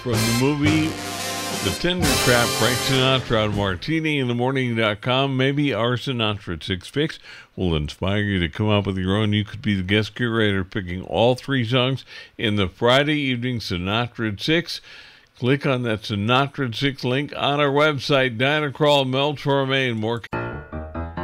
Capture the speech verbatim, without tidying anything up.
From the movie The Tender Trap, Frank Sinatra on martini in the morning dot com. Maybe our Sinatra Six Fix will inspire you to come up with your own. You could be the guest curator picking all three songs in the Friday evening Sinatra Six. Click on that Sinatra Six link on our website. Diana Krall, Mel Torme, and more.